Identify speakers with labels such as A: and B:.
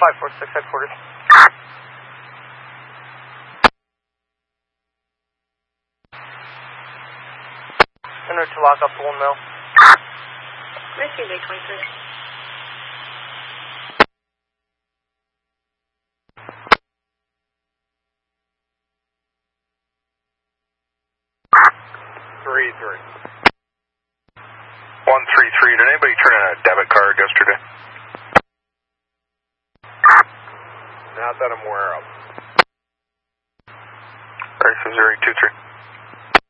A: 546 headquarters. Enter to lock up to 1 mil.
B: Receive 823.
C: Three. 133. Did anybody turn in a debit card yesterday?
D: Not that I'm aware of.
C: Alright, so 023.